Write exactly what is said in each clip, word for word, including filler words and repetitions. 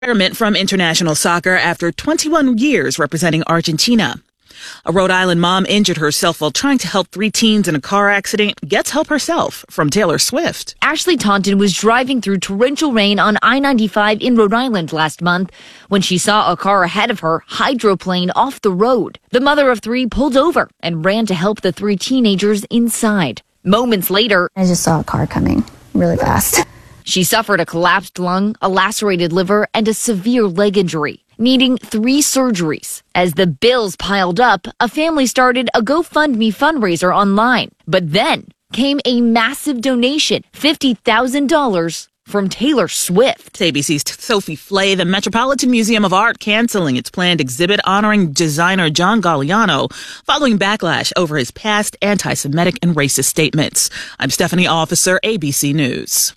Retirement from international soccer after twenty-one years representing Argentina. A Rhode Island mom injured herself while trying to help three teens in a car accident gets help herself from Taylor Swift. Ashley Taunton was driving through torrential rain on I ninety-five in Rhode Island last month when she saw a car ahead of her hydroplane off the road. The mother of three pulled over and ran to help the three teenagers inside. Moments later, I just saw a car coming really fast. She suffered a collapsed lung, a lacerated liver, and a severe leg injury, needing three surgeries. As the bills piled up, a family started a GoFundMe fundraiser online. But then came a massive donation, fifty thousand dollars from Taylor Swift. A B C's Sophie Flay, the Metropolitan Museum of Art canceling its planned exhibit honoring designer John Galliano following backlash over his past anti-Semitic and racist statements. I'm Stephanie Officer, A B C News.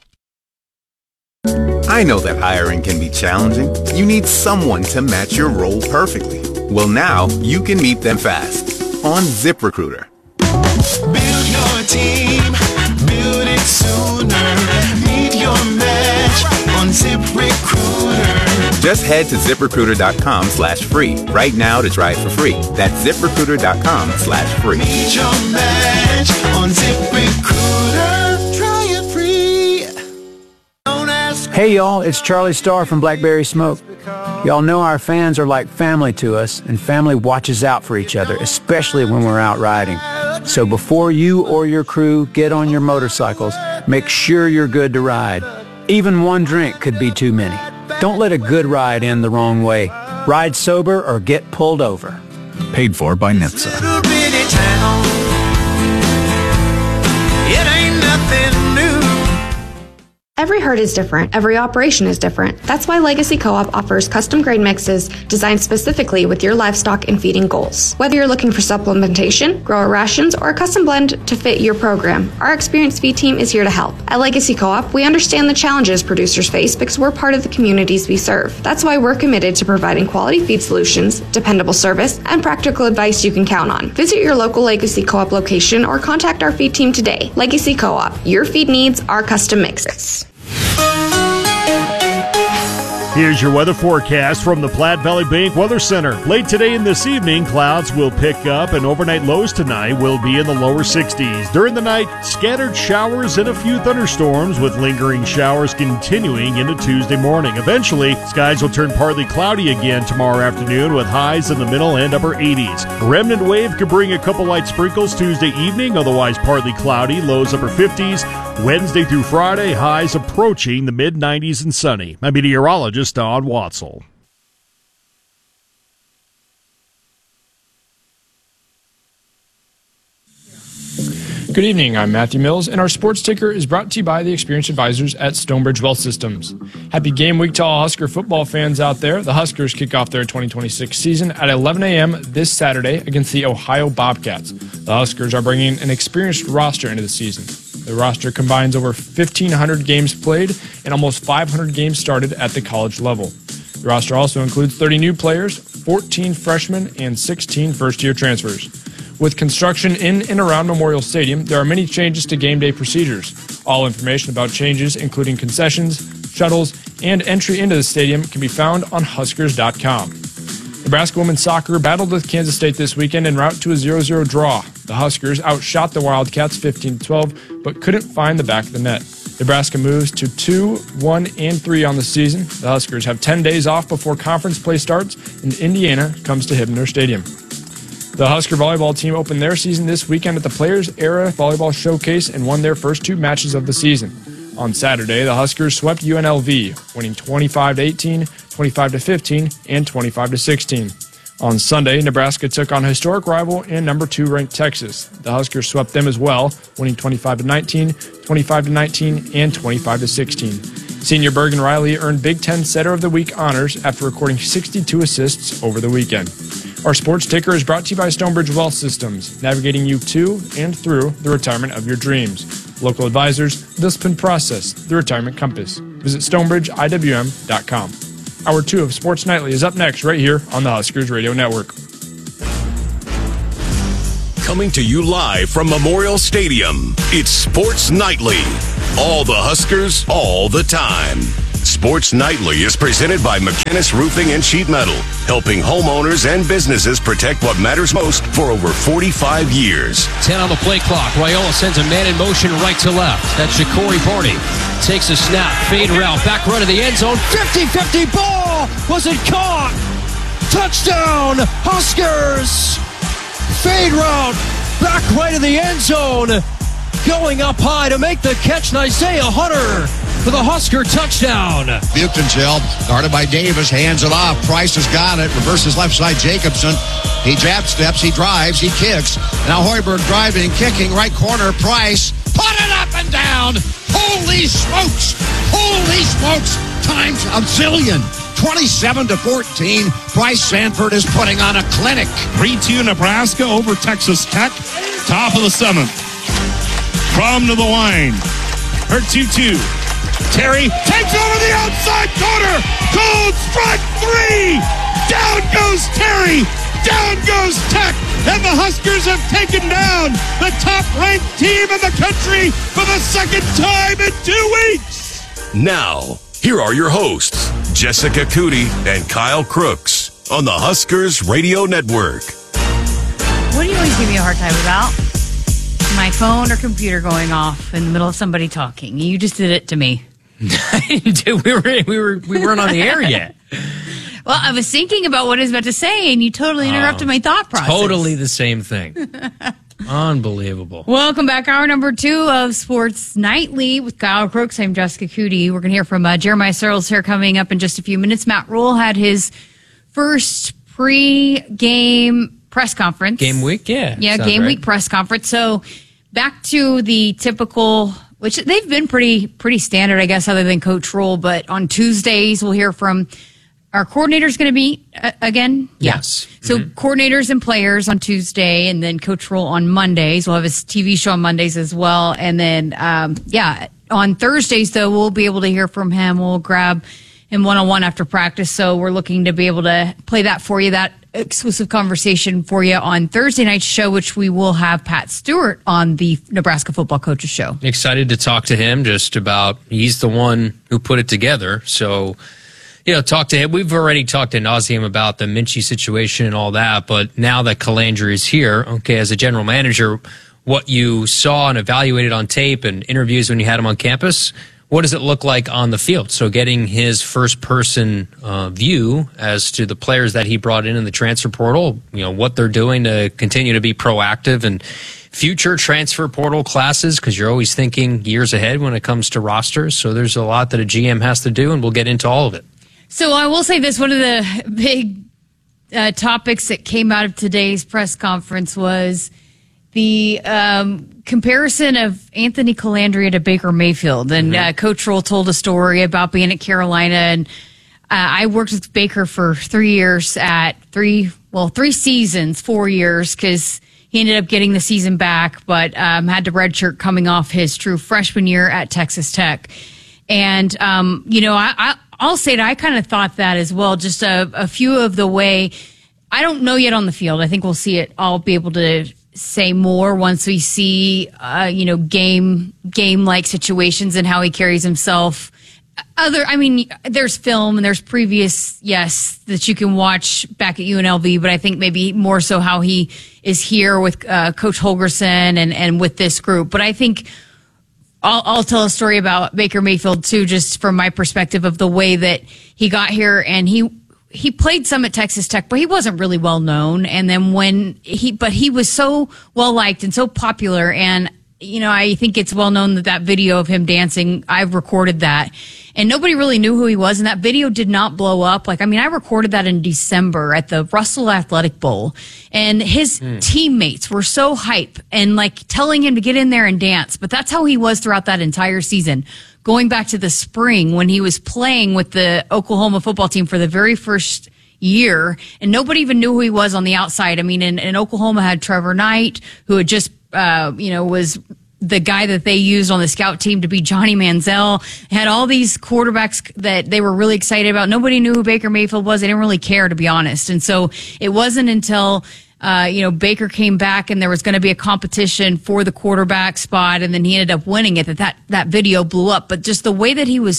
I know that hiring can be challenging. You need someone to match your role perfectly. Well, now you can meet them fast on ZipRecruiter. Build your team, build it sooner. Meet your match on ZipRecruiter. Just head to ZipRecruiter.com slash free right now to try it for free. That's ZipRecruiter.com slash free. Meet your match on ZipRecruiter. Try it free. Hey y'all, it's Charlie Starr from Blackberry Smoke. Y'all know our fans are like family to us, and family watches out for each other, especially when we're out riding. So before you or your crew get on your motorcycles, make sure you're good to ride. Even one drink could be too many. Don't let a good ride end the wrong way. Ride sober or get pulled over. Paid for by N H T S A. It ain't nothing new. Every herd is different. Every operation is different. That's why Legacy Co-op offers custom grade mixes designed specifically with your livestock and feeding goals. Whether you're looking for supplementation, grower rations, or a custom blend to fit your program, our experienced feed team is here to help. At Legacy Co-op, we understand the challenges producers face because we're part of the communities we serve. That's why we're committed to providing quality feed solutions, dependable service, and practical advice you can count on. Visit your local Legacy Co-op location or contact our feed team today. Legacy Co-op, your feed needs, our custom mixes. Here's your weather forecast from the Platte Valley Bank Weather Center. Late today and this evening, clouds will pick up, and overnight lows tonight will be in the lower sixties. During the night, scattered showers and a few thunderstorms, with lingering showers continuing into Tuesday morning. Eventually, skies will turn partly cloudy again tomorrow afternoon, with highs in the middle and upper eighties. A remnant wave could bring a couple light sprinkles Tuesday evening, otherwise partly cloudy, lows upper fifties. Wednesday through Friday, highs approaching the mid nineties and sunny. I'm meteorologist Don Watzel. Good evening, I'm Matthew Mills, and our sports ticker is brought to you by the experienced advisors at Stonebridge Wealth Systems. Happy game week to all Husker football fans out there. The Huskers kick off their twenty twenty-six season at eleven a.m. this Saturday against the Ohio Bobcats. The Huskers are bringing an experienced roster into the season. The roster combines over fifteen hundred games played and almost five hundred games started at the college level. The roster also includes thirty new players, fourteen freshmen, and sixteen first-year transfers. With construction in and around Memorial Stadium, there are many changes to game day procedures. All information about changes, including concessions, shuttles, and entry into the stadium, can be found on Huskers dot com. Nebraska women's soccer battled with Kansas State this weekend en route to a zero zero draw. The Huskers outshot the Wildcats fifteen to twelve, but couldn't find the back of the net. Nebraska moves to two, one, and three on the season. The Huskers have ten days off before conference play starts, and Indiana comes to Hibner Stadium. The Husker volleyball team opened their season this weekend at the Players Era Volleyball Showcase and won their first two matches of the season. On Saturday, the Huskers swept U N L V, winning twenty-five to eighteen, twenty-five to fifteen, and twenty-five to sixteen. On Sunday, Nebraska took on historic rival and number two ranked Texas. The Huskers swept them as well, winning twenty-five to nineteen, twenty-five to nineteen, and twenty-five to sixteen. Senior Bergen Riley earned Big Ten Setter of the Week honors after recording sixty-two assists over the weekend. Our sports ticker is brought to you by Stonebridge Wealth Systems, navigating you to and through the retirement of your dreams. Local advisors, disciplined process, the retirement compass. Visit stonebridge I W M dot com. Hour two of Sports Nightly is up next right here on the Huskers Radio Network. Coming to you live from Memorial Stadium, it's Sports Nightly. All the Huskers, all the time. Sports Nightly is presented by McInnes Roofing and Sheet Metal, helping homeowners and businesses protect what matters most for over forty-five years. ten on the play clock. Raiola sends a man in motion right to left. That's Ja'Cory Barney. Takes a snap, fade route, back run of the end zone. fifty-fifty ball! Was it caught? Touchdown, Huskers! Fade route, back right of the end zone. Going up high to make the catch, Isaiah Hunter for the Husker touchdown. Buchtenfeld, guarded by Davis, hands it off. Price has got it, reverses left side Jacobson. He jab steps, he drives, he kicks. Now Hoiberg driving, kicking, right corner, Price. Put it up and down. Holy smokes. Holy smokes. Times a zillion. twenty-seven to fourteen. Bryce Sanford is putting on a clinic. three two Nebraska over Texas Tech. Top of the seventh. Crum to the line. Her two two. Terry takes over the outside corner. Cold strike three. Down goes Terry. Down goes Tech. And the Huskers have taken down the top-ranked team in the country for the second time in two weeks. Now, here are your hosts, Jessica Cootie and Kyle Crooks on the Huskers Radio Network. What do you always give me a hard time about? My phone or computer going off in the middle of somebody talking. You just did it to me. Dude, we were we were we weren't on the air yet. Well, I was thinking about what I was about to say, and you totally interrupted oh, my thought process. Totally the same thing. Unbelievable. Welcome back. Hour number two of Sports Nightly with Kyle Crooks. I'm Jessica Cootie. We're going to hear from uh, Jeremiah Searles here coming up in just a few minutes. Matt Rule had his first pre-game press conference. Game week, yeah. Yeah, game right. week press conference. So back to the typical, which they've been pretty pretty standard, I guess, other than Coach Rule. But on Tuesdays, we'll hear from our coordinators going to meet uh, again. Yes. Yeah. So mm-hmm. coordinators and players on Tuesday, and then Coach Rule on Mondays. We'll have his T V show on Mondays as well. And then, um, yeah, on Thursdays, though, we'll be able to hear from him. We'll grab him one-on-one after practice. So we're looking to be able to play that for you, that exclusive conversation for you on Thursday night's show, which we will have Pat Stewart on the Nebraska Football Coaches Show. Excited to talk to him just about, he's the one who put it together. So, you know, talk to him. We've already talked ad nauseum about the Minchie situation and all that, but now that Calandra is here, okay, as a general manager, what you saw and evaluated on tape and interviews when you had him on campus, what does it look like on the field? So getting his first-person uh, view as to the players that he brought in in the transfer portal, you know, what they're doing to continue to be proactive and future transfer portal classes, because you're always thinking years ahead when it comes to rosters. So there's a lot that a G M has to do, and we'll get into all of it. So I will say this, one of the big uh, topics that came out of today's press conference was the um, comparison of Anthony Calandria to Baker Mayfield. And mm-hmm. uh, Coach Rule told a story about being at Carolina. And uh, I worked with Baker for three years at three, well, three seasons, four years, because he ended up getting the season back, but um, had to redshirt coming off his true freshman year at Texas Tech. And, um, you know, I, I, I'll say that I kind of thought that as well, just a, a few of the way, I don't know yet on the field. I think we'll see it. I'll be able to say more once we see, uh, you know, game, game-like situations and how he carries himself. Other, I mean, there's film and there's previous, yes, that you can watch back at U N L V, but I think maybe more so how he is here with uh, Coach Holgorsen and, and with this group. But I think I'll, I'll tell a story about Baker Mayfield too, just from my perspective of the way that he got here, and he he played some at Texas Tech, but he wasn't really well known. And then when he, but he was so well liked and so popular. And, you know, I think it's well known that that video of him dancing, I've recorded that, and nobody really knew who he was. And that video did not blow up. Like, I mean, I recorded that in December at the Russell Athletic Bowl, and his mm. teammates were so hype and like telling him to get in there and dance. But that's how he was throughout that entire season. Going back to the spring when he was playing with the Oklahoma football team for the very first year, and nobody even knew who he was on the outside. I mean, in, in Oklahoma had Trevor Knight, who had just, uh, you know, was the guy that they used on the scout team to be Johnny Manziel. Had all these quarterbacks that they were really excited about. Nobody knew who Baker Mayfield was. They didn't really care, to be honest. And so it wasn't until Uh, you know, Baker came back and there was going to be a competition for the quarterback spot, and then he ended up winning it, that, that that video blew up. But just the way that he was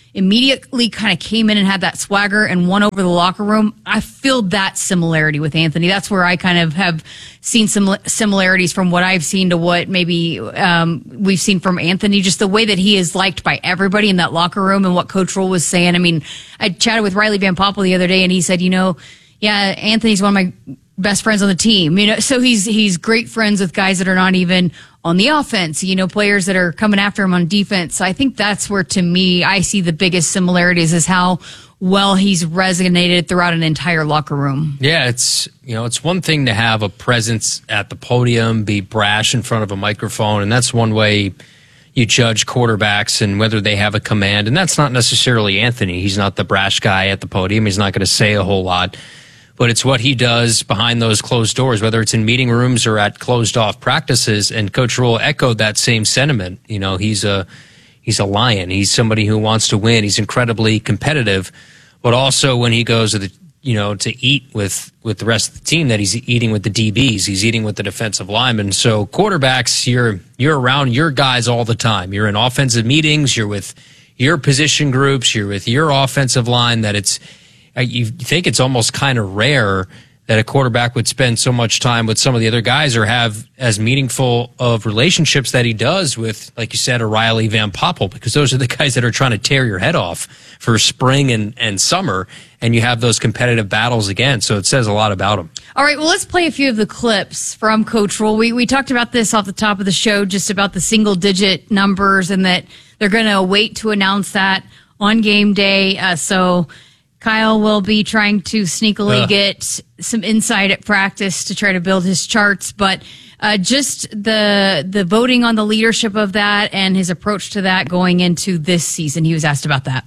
immediately kind of came in and had that swagger and won over the locker room. I feel that similarity with Anthony. That's where I kind of have seen some similarities from what I've seen to what maybe um, we've seen from Anthony, just the way that he is liked by everybody in that locker room and what Coach Rule was saying. I mean, I chatted with Riley Van Poppel the other day and he said, you know, yeah, Anthony's one of my best friends on the team, you know, so he's he's great friends with guys that are not even on the offense, you know, players that are coming after him on defense. So I think that's where, to me, I see the biggest similarities is how well he's resonated throughout an entire locker room. Yeah, it's, you know, it's one thing to have a presence at the podium, be brash in front of a microphone, and that's one way you judge quarterbacks and whether they have a command, and that's not necessarily Anthony. He's not the brash guy at the podium. He's not going to say a whole lot. But it's what he does behind those closed doors, whether it's in meeting rooms or at closed-off practices. And Coach Rule echoed that same sentiment. You know, he's a he's a lion. He's somebody who wants to win. He's incredibly competitive. But also when he goes to the you know to eat with with the rest of the team, that he's eating with the D Bs. He's eating with the defensive linemen. So quarterbacks, you're you're around your guys all the time. You're in offensive meetings. You're with your position groups. You're with your offensive line. That it's you think it's almost kind of rare that a quarterback would spend so much time with some of the other guys or have as meaningful of relationships that he does with, like you said, a Riley Van Poppel, because those are the guys that are trying to tear your head off for spring and, and summer, and you have those competitive battles again. So it says a lot about him. All right, well, let's play a few of the clips from Coach Rule. We, we talked about this off the top of the show, just about the single-digit numbers and that they're going to wait to announce that on game day. Uh, so... Kyle will be trying to sneakily uh. get some insight at practice to try to build his charts, but uh, just the the voting on the leadership of that and his approach to that going into this season. He was asked about that.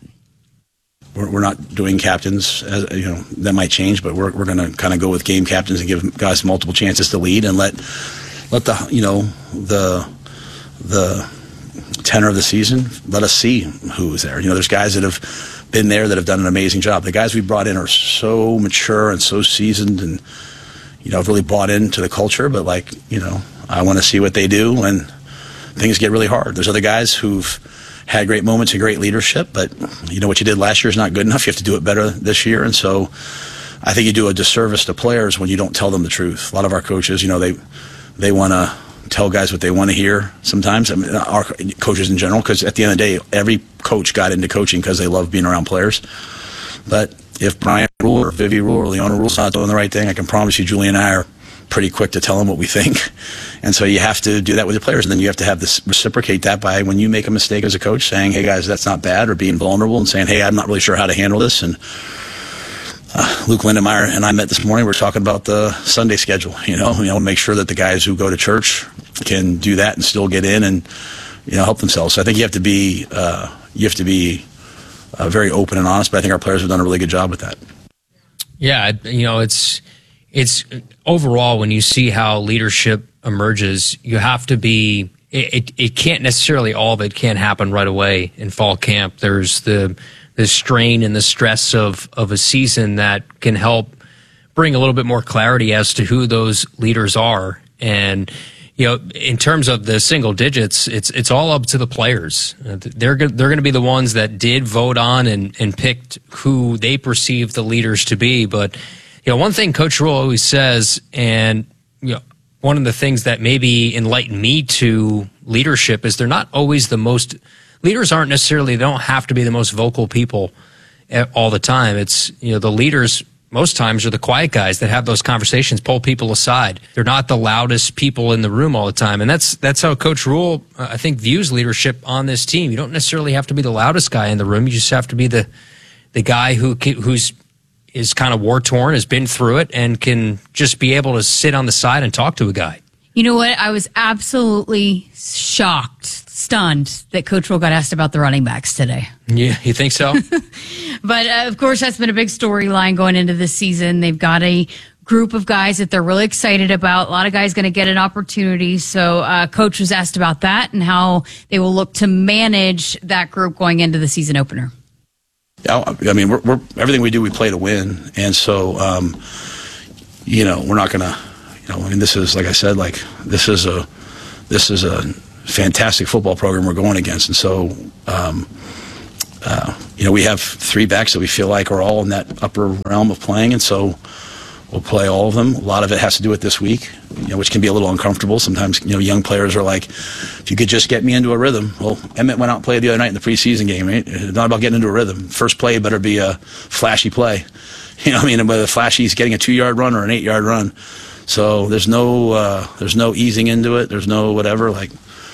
We're, we're not doing captains, as, you know, that might change, but we're we're going to kind of go with game captains and give guys multiple chances to lead and let let the you know the the tenor of the season let us see who is there. You know, there's guys that have been there that have done an amazing job. The guys we brought in are so mature and so seasoned and, you know, have really bought into the culture. But, like, you know, I want to see what they do when things get really hard. There's other guys who've had great moments and great leadership, but, you know, what you did last year is not good enough. You have to do it better this year. And so I think you do a disservice to players when you don't tell them the truth. A lot of our coaches, you know, they they want to tell guys what they want to hear sometimes. I mean, our coaches in general, because at the end of the day, every coach got into coaching because they love being around players. But if Brian Rule or Vivi Rule or Leona Rule's not doing the right thing, I can promise you Julie and I are pretty quick to tell them what we think. And so you have to do that with your players, and then you have to have this reciprocate that by when you make a mistake as a coach, saying, hey guys, that's not bad, or being vulnerable and saying, hey, I'm not really sure how to handle this. And Uh, Luke Lindenmeyer and I met this morning. We're talking about the Sunday schedule. You know, you know, make sure that the guys who go to church can do that and still get in and, you know, help themselves. So I think you have to be uh, you have to be uh, very open and honest. But I think our players have done a really good job with that. Yeah, you know, it's it's overall when you see how leadership emerges, you have to be. It it, it can't necessarily all of it can't happen right away in fall camp. There's the the strain and the stress of, of a season that can help bring a little bit more clarity as to who those leaders are. And, you know, in terms of the single digits, it's it's all up to the players. They're they're going to be the ones that did vote on and, and picked who they perceive the leaders to be. But, you know, one thing Coach Rule always says, and, you know, one of the things that maybe enlightened me to leadership is they're not always the most leaders aren't necessarily, they don't have to be the most vocal people all the time. It's, you know, the leaders most times are the quiet guys that have those conversations, pull people aside. They're not the loudest people in the room all the time. And that's that's how Coach Rule, uh, I think, views leadership on this team. You don't necessarily have to be the loudest guy in the room. You just have to be the the guy who who's is kind of war-torn, has been through it, and can just be able to sit on the side and talk to a guy. You know what? I was absolutely shocked, stunned that Coach Rule got asked about the running backs today. Yeah, you think so? But, uh, of course, that's been a big storyline going into this season. They've got a group of guys that they're really excited about. A lot of guys going to get an opportunity. So uh, Coach was asked about that and how they will look to manage that group going into the season opener. Yeah, I mean, we're, we're everything we do, we play to win. And so, um, you know, we're not going to, you know, I mean, this is, like I said, like this is a, this is a fantastic football program we're going against. And so, um, uh, you know, we have three backs that we feel like are all in that upper realm of playing, and so we'll play all of them. A lot of it has to do with this week, you know, which can be a little uncomfortable. Sometimes, you know, young players are like, if you could just get me into a rhythm. Well, Emmett went out and played the other night in the preseason game, right? It's not about getting into a rhythm. First play better be a flashy play. You know what I mean? Whether flashy is getting a two-yard run or an eight-yard run. So there's no uh, there's no easing into it. There's no whatever. Like,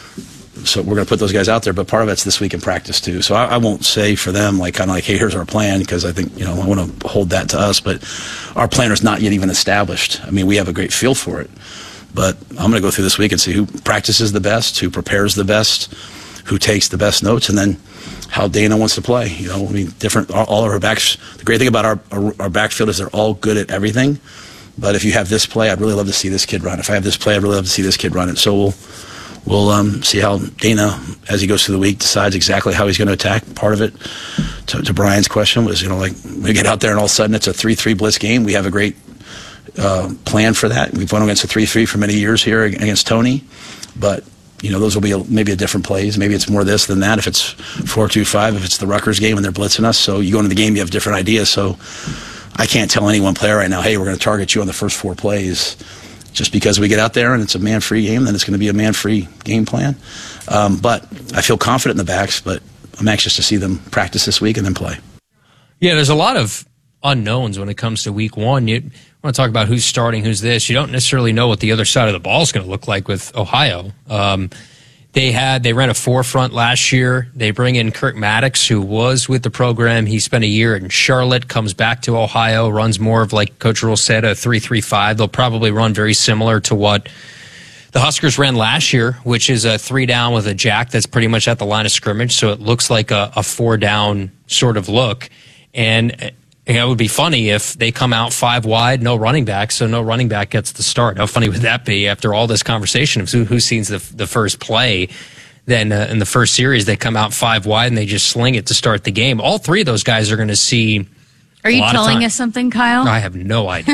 so we're going to put those guys out there, but part of it's this week in practice too. So I, I won't say for them like kind of like, hey, here's our plan, because I think, you know, I want to hold that to us. But our plan is not yet even established. I mean, we have a great feel for it, but I'm going to go through this week and see who practices the best, who prepares the best, who takes the best notes, and then how Dana wants to play. You know, I mean, different. All, all of our backs. The great thing about our, our our backfield is they're all good at everything. But if you have this play, I'd really love to see this kid run. If I have this play, I'd really love to see this kid run it. So we'll. We'll um, see how Dana, as he goes through the week, decides exactly how he's going to attack. Part of it, to, to Brian's question, was, you know, like, we get out there and all of a sudden it's a three three blitz game. We have a great uh, plan for that. We've won against a three three for many years here against Tony. But, you know, those will be a, maybe a different plays. Maybe it's more this than that. If it's four two five, if it's the Rutgers game and they're blitzing us. So you go into the game, you have different ideas. So I can't tell any one player right now, hey, we're going to target you on the first four plays. Just because we get out there and it's a man-free game, then it's going to be a man-free game plan. Um, but I feel confident in the backs, but I'm anxious to see them practice this week and then play. Yeah, there's a lot of unknowns when it comes to week one. You want to talk about who's starting, who's this. You don't necessarily know what the other side of the ball is going to look like with Ohio. Um, they had they ran a four front last year. They bring in Kirk Maddox, who was with the program. He spent a year in Charlotte, comes back to Ohio, runs more of, like Coach Rule said, a three three five. They'll probably run very similar to what the Huskers ran last year, which is a three down with a jack that's pretty much at the line of scrimmage. So it looks like a, a four down sort of look. And it would be funny if they come out five wide, no running back, so no running back gets the start. How funny would that be after all this conversation of who, who sees the, the first play? Then uh, in the first series, they come out five wide and they just sling it to start the game. All three of those guys are going to see. Are you telling us something, Kyle? I have no idea.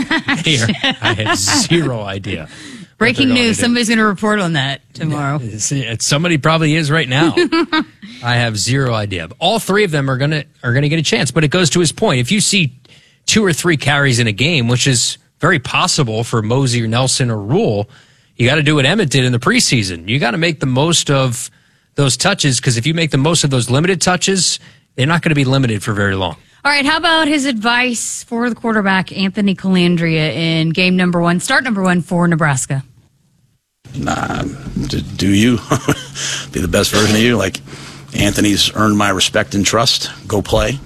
I have zero idea. Breaking news. Somebody's going to report on that tomorrow. Yeah, somebody probably is right now. I have zero idea. All three of them are going to are going to get a chance. But it goes to his point. If you see two or three carries in a game, which is very possible for Mosey or Nelson or Rule, you got to do what Emmett did in the preseason. You got to make the most of those touches, because if you make the most of those limited touches, they're not going to be limited for very long. All right, how about his advice for the quarterback, Anthony Colandrea, in game number one, start number one for Nebraska? Nah, do you. Be the best version of you. Like, Anthony's earned my respect and trust. Go play.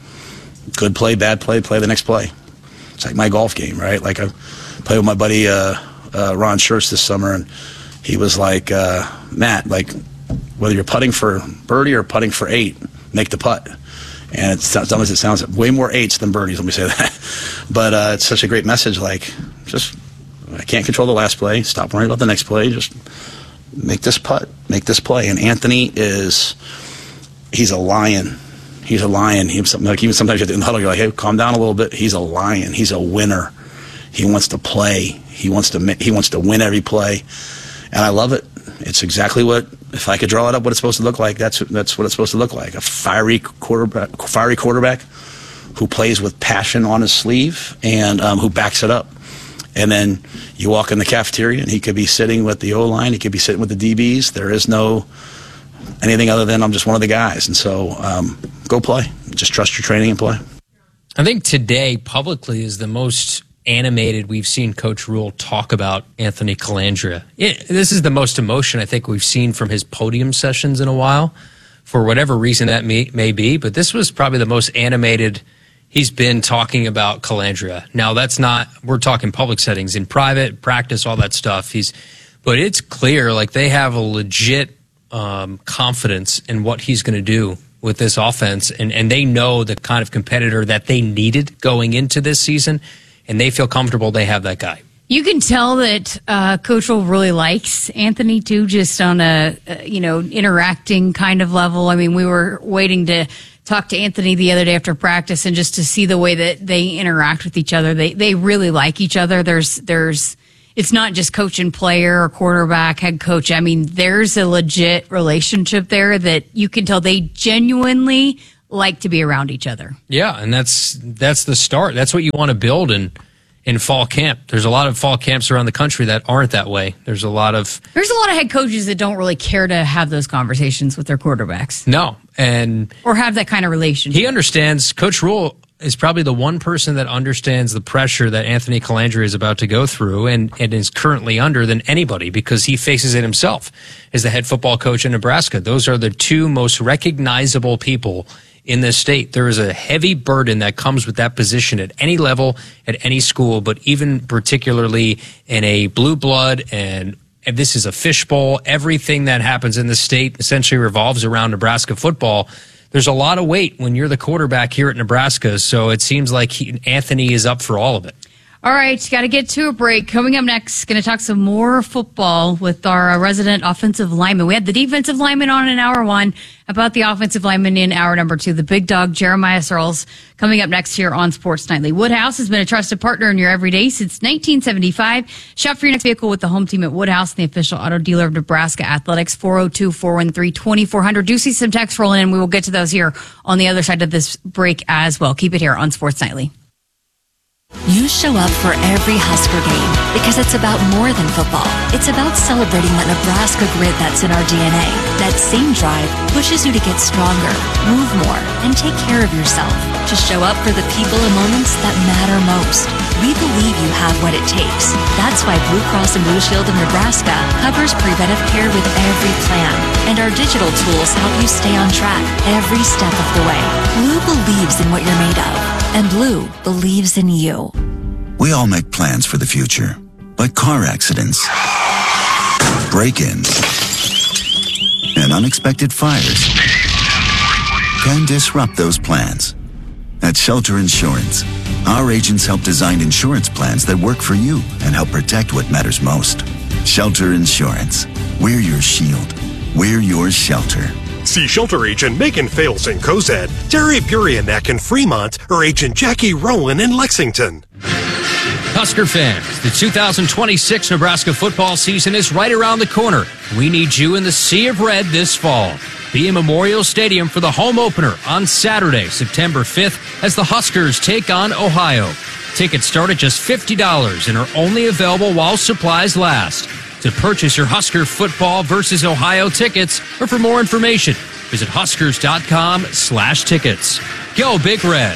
Good play, bad play, play the next play. It's like my golf game, right? Like, I played with my buddy uh, uh, Ron Schertz this summer, and he was like, uh, Matt, like, whether you're putting for birdie or putting for eight, make the putt. And it's as dumb as it sounds, way more eights than birdies, let me say that. But uh, it's such a great message, like, just, I can't control the last play, stop worrying about the next play, just make this putt, make this play. And Anthony is, he's a lion. He's a lion. He, like, even sometimes in the huddle, you're like, hey, calm down a little bit. He's a lion. He's a winner. He wants to play. He wants to he wants to win every play. And I love it. It's exactly what, if I could draw it up what it's supposed to look like, that's that's what it's supposed to look like. A fiery quarterback, fiery quarterback who plays with passion on his sleeve and um, who backs it up. And then you walk in the cafeteria and he could be sitting with the O-line, he could be sitting with the D Bs. There is no anything other than I'm just one of the guys. And so um, go play. Just trust your training and play. I think today publicly is the most animated we've seen Coach Rule talk about Anthony Colandrea. It, this is the most emotion I think we've seen from his podium sessions in a while, for whatever reason that may, may be. But this was probably the most animated he's been talking about Colandrea. Now, that's not, we're talking public settings, in private, practice, all that stuff. He's, but it's clear, like, they have a legit um, confidence in what he's going to do with this offense. And, and they know the kind of competitor that they needed going into this season. And they feel comfortable they have that guy. You can tell that uh, Coach Rule really likes Anthony, too, just on a, uh, you know, interacting kind of level. I mean, we were waiting to talk to Anthony the other day after practice and just to see the way that they interact with each other. They they really like each other. There's, there's, it's not just coach and player or quarterback, head coach. I mean, there's a legit relationship there that you can tell they genuinely like to be around each other. Yeah, and that's that's the start. That's what you want to build in in fall camp. There's a lot of fall camps around the country that aren't that way. There's a lot of There's a lot of head coaches that don't really care to have those conversations with their quarterbacks. no, and Or have that kind of relationship. he understands. Coach Rule is probably the one person that understands the pressure that Anthony Calandria is about to go through and, and is currently under than anybody, because he faces it himself as the head football coach in Nebraska. Those are the two most recognizable people in this state. There is a heavy burden that comes with that position at any level, at any school, but even particularly in a blue blood, and, and this is a fishbowl. Everything that happens in the state essentially revolves around Nebraska football. There's a lot of weight when you're the quarterback here at Nebraska, so it seems like he, Anthony is up for all of it. All right, got to get to a break. Coming up next, going to talk some more football with our uh, resident offensive lineman. We had the defensive lineman on in hour one, about the offensive lineman in hour number two, the big dog, Jeremiah Searles, coming up next here on Sports Nightly. Woodhouse has been a trusted partner in your everyday since nineteen seventy-five. Shop for your next vehicle with the home team at Woodhouse, the official auto dealer of Nebraska Athletics. Four oh two, four one three, two four zero zero. Do see some texts rolling in. We will get to those here on the other side of this break as well. Keep it here on Sports Nightly. You show up for every Husker game because it's about more than football. It's about celebrating that Nebraska grit that's in our D N A. That same drive pushes you to get stronger, move more, and take care of yourself. To show up for the people and moments that matter most. We believe you have what it takes. That's why Blue Cross and Blue Shield of Nebraska covers preventive care with every plan. And our digital tools help you stay on track every step of the way. Blue believes in what you're made of. And Blue believes in you. We all make plans for the future, but car accidents, break-ins, and unexpected fires can disrupt those plans. At Shelter Insurance, our agents help design insurance plans that work for you and help protect what matters most. Shelter Insurance. We're your shield. We're your shelter. See Shelter Agent Megan Fales in Cozad, Terry Buryanek in Fremont, or Agent Jackie Rowan in Lexington. Husker fans, the two thousand twenty-six Nebraska football season is right around the corner. We need you in the Sea of Red this fall. Be in Memorial Stadium for the home opener on Saturday, September fifth, as the Huskers take on Ohio. Tickets start at just fifty dollars and are only available while supplies last. To purchase your Husker football versus Ohio tickets, or for more information, visit huskers.com slash tickets. Go Big Red.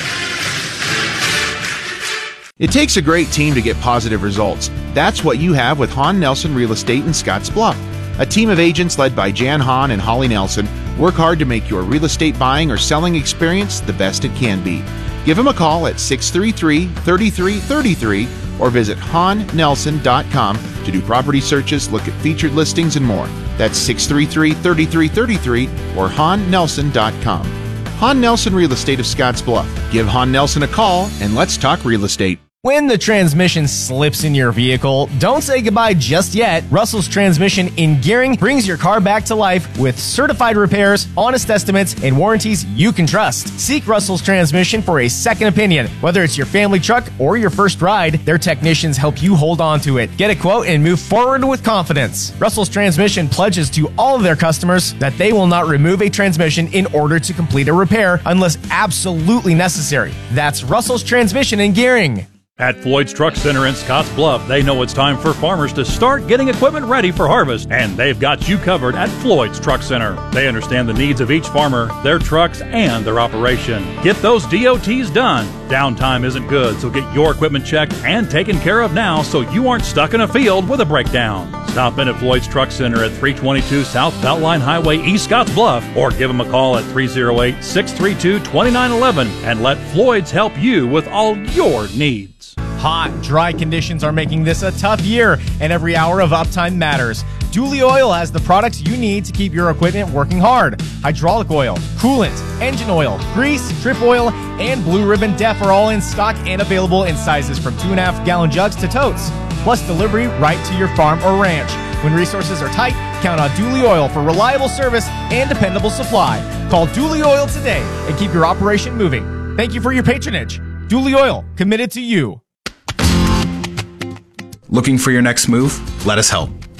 It takes a great team to get positive results. That's what you have with Hahn Nelson Real Estate in Scotts Bluff. A team of agents led by Jan Hahn and Holly Nelson work hard to make your real estate buying or selling experience the best it can be. Give them a call at six three three, three three three three or visit hahn nelson dot com to do property searches, look at featured listings, and more. That's six three three, three three three three or hahn nelson dot com. Hahn Nelson Real Estate of Scotts Bluff. Give Hahn Nelson a call and let's talk real estate. When the transmission slips in your vehicle, don't say goodbye just yet. Russell's Transmission in Gearing brings your car back to life with certified repairs, honest estimates, and warranties you can trust. Seek Russell's Transmission for a second opinion. Whether it's your family truck or your first ride, their technicians help you hold on to it. Get a quote and move forward with confidence. Russell's Transmission pledges to all of their customers that they will not remove a transmission in order to complete a repair unless absolutely necessary. That's Russell's Transmission in Gearing. At Floyd's Truck Center in Scotts Bluff, they know it's time for farmers to start getting equipment ready for harvest, and they've got you covered at Floyd's Truck Center. They understand the needs of each farmer, their trucks, and their operation. Get those D O Ts done. Downtime isn't good, so get your equipment checked and taken care of now so you aren't stuck in a field with a breakdown. Stop in at Floyd's Truck Center at three twenty-two South Beltline Highway, East Scotts Bluff, or give them a call at three oh eight, six three two, two nine one one and let Floyd's help you with all your needs. Hot, dry conditions are making this a tough year, and every hour of uptime matters. Dooley Oil has the products you need to keep your equipment working hard. Hydraulic oil, coolant, engine oil, grease, trip oil, and Blue Ribbon Def are all in stock and available in sizes from two and a half gallon jugs to totes, plus delivery right to your farm or ranch. When resources are tight, count on Dooley Oil for reliable service and dependable supply. Call Dooley Oil today and keep your operation moving. Thank you for your patronage. Dooley Oil, committed to you. Looking for your next move? Let us help.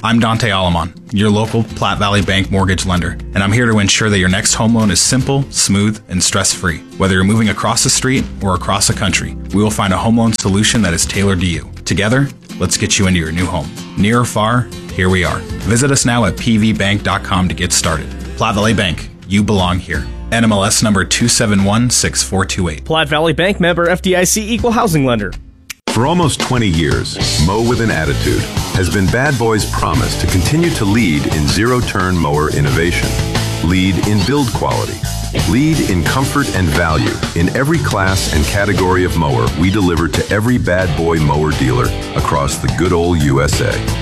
I'm Dante Alamon, your local Platte Valley Bank mortgage lender, and I'm here to ensure that your next home loan is simple, smooth, and stress-free. Whether you're moving across the street or across the country, we will find a home loan solution that is tailored to you. Together, let's get you into your new home. Near or far, here we are. Visit us now at p v bank dot com to get started. Platte Valley Bank, you belong here. N M L S number two seven one six four two eight. Platte Valley Bank, member F D I C, equal housing lender. For almost twenty years, Mow with an Attitude has been Bad Boy's promise to continue to lead in zero-turn mower innovation, lead in build quality, lead in comfort and value in every class and category of mower we deliver to every Bad Boy mower dealer across the good old U S A.